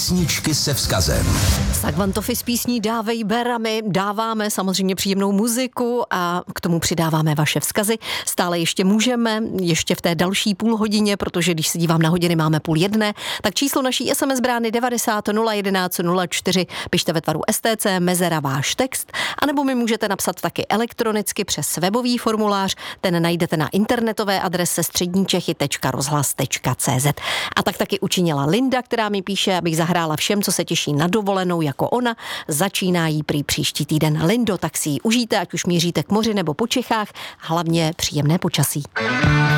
Písničky se vzkazem. Sagvantofy s písní Dávej ber a my dáváme samozřejmě příjemnou muziku a k tomu přidáváme vaše vzkazy. Stále ještě můžeme, ještě v té další půlhodině, protože když se dívám na hodiny, máme 12:30, tak číslo naší SMS brány 90 011 04, pište ve tvaru STC, mezera váš text, anebo mi můžete napsat taky elektronicky přes webový formulář, ten najdete na internetové adrese středníčechy.rozhlas.cz. A tak taky učinila Linda, která mi píše, abych zahrála všem, co se těší na dovolenou jako ona. Začíná jí prý příští týden. Lindo, tak si ji užijte, ať už míříte k moři nebo po Čechách, hlavně příjemné počasí.